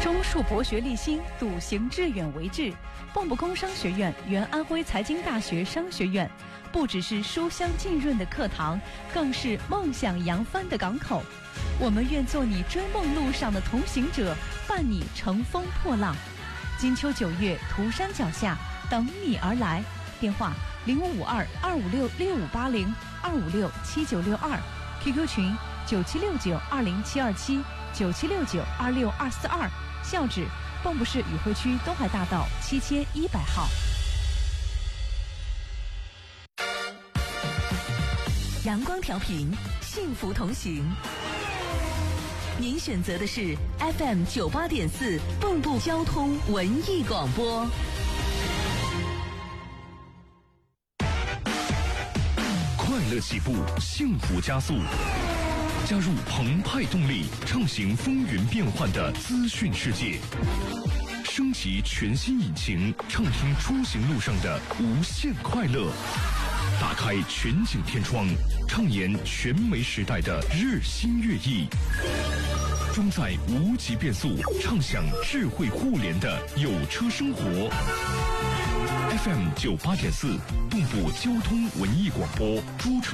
中树博学立新，笃行致远为志。蚌埠工商学院原安徽财经大学商学院，不只是书香浸润的课堂，更是梦想扬帆的港口。我们愿做你追梦路上的同行者，伴你乘风破浪。金秋9月，涂山脚下，等你而来。电话：0552-556-6580，256-7962，QQ 群9769-20727，9769-26242，校址：蚌埠市宇辉区东海大道7100号。 阳光调频，幸福同行。您选择的是 FM 98.4蚌埠交通文艺广播。 快乐起步，幸福加速。加入澎湃动力，畅行风云变幻的资讯世界。升级全新引擎，畅听出行路上的无限快乐。打开全景天窗，畅言全媒时代的日新月异。装载无极变速，畅享智慧互联的有车生活。FM 98.4蚌埠交通文艺广播，诸城